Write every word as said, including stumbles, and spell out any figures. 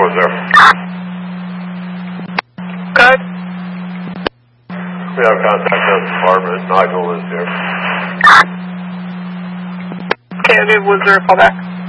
four zero. Good. We have contact on the department. Nigel is here. Candid, was there a callback?